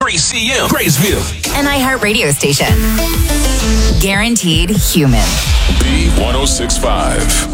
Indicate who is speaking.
Speaker 1: 103CM, Graysville.
Speaker 2: An iHeart radio station. Guaranteed human.
Speaker 1: B1065.